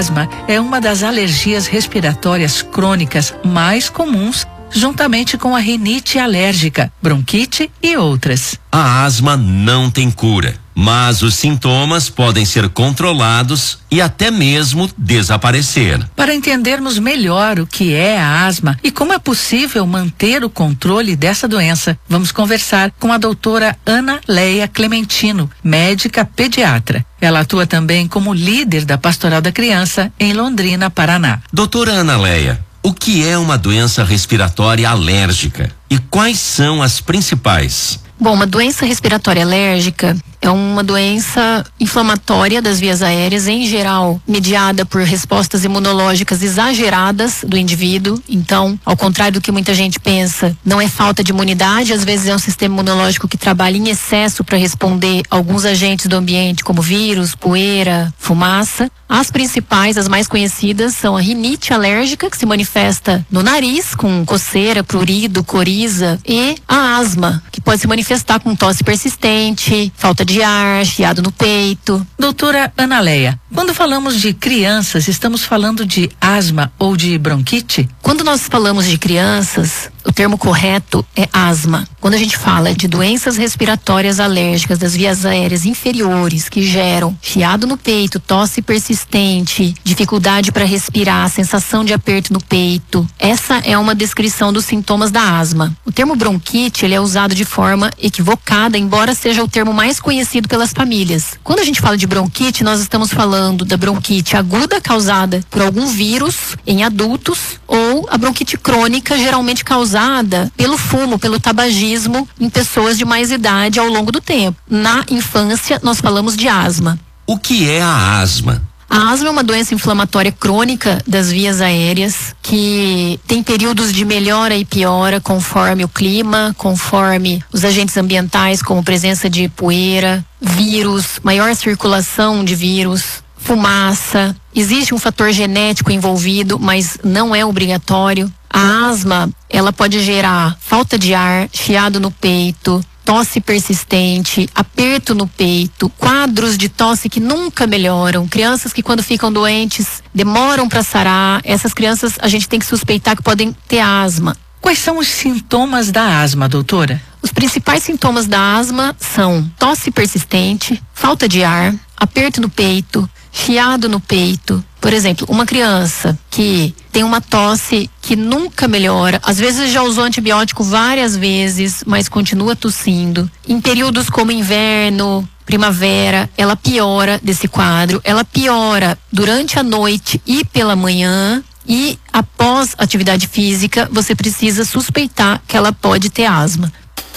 asma é uma das alergias respiratórias crônicas mais comuns, juntamente com a rinite alérgica, bronquite e outras. A asma não tem cura, mas os sintomas podem ser controlados e até mesmo desaparecer. Para entendermos melhor o que é a asma e como é possível manter o controle dessa doença, vamos conversar com a doutora Ana Leia Clementino, médica pediatra. Ela atua também como líder da Pastoral da Criança em Londrina, Paraná. Doutora Ana Leia, o que é uma doença respiratória alérgica e quais são as principais? Bom, uma doença respiratória alérgica é uma doença inflamatória das vias aéreas, em geral, mediada por respostas imunológicas exageradas do indivíduo. Então, ao contrário do que muita gente pensa, não é falta de imunidade, às vezes é um sistema imunológico que trabalha em excesso para responder a alguns agentes do ambiente, como vírus, poeira, fumaça. As principais, as mais conhecidas, são a rinite alérgica, que se manifesta no nariz, com coceira, prurido, coriza, e a asma, que pode se manifestar com tosse persistente, falta de ar, chiado no peito. Doutora Ana Leia, quando falamos de crianças, estamos falando de asma ou de bronquite? Quando nós falamos de crianças, o termo correto é asma. Quando a gente fala de doenças respiratórias alérgicas das vias aéreas inferiores que geram chiado no peito, tosse persistente, dificuldade para respirar, sensação de aperto no peito, essa é uma descrição dos sintomas da asma. O termo bronquite, ele é usado de forma equivocada, embora seja o termo mais conhecido pelas famílias. Quando a gente fala de bronquite, nós estamos falando da bronquite aguda causada por algum vírus em adultos, ou a bronquite crônica, geralmente causada pelo fumo, pelo tabagismo em pessoas de mais idade ao longo do tempo. Na infância, nós falamos de asma. O que é a asma? A asma é uma doença inflamatória crônica das vias aéreas que tem períodos de melhora e piora conforme o clima, conforme os agentes ambientais, como presença de poeira, vírus, maior circulação de vírus, fumaça. Existe um fator genético envolvido, mas não é obrigatório. A asma, ela pode gerar falta de ar, chiado no peito, tosse persistente, aperto no peito, quadros de tosse que nunca melhoram, crianças que quando ficam doentes demoram para sarar. Essas crianças a gente tem que suspeitar que podem ter asma. Quais são os sintomas da asma, doutora? Os principais sintomas da asma são tosse persistente, falta de ar, aperto no peito, chiado no peito. Por exemplo, uma criança que tem uma tosse que nunca melhora, às vezes já usou antibiótico várias vezes, mas continua tossindo. Em períodos como inverno, primavera, ela piora desse quadro, ela piora durante a noite e pela manhã. E após atividade física, você precisa suspeitar que ela pode ter asma.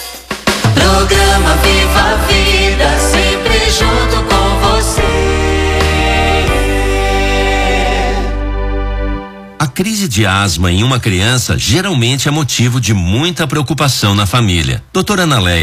Programa Viva a Vida, sempre junto com você. A crise de asma em uma criança geralmente é motivo de muita preocupação na família. Doutora Ana Leia,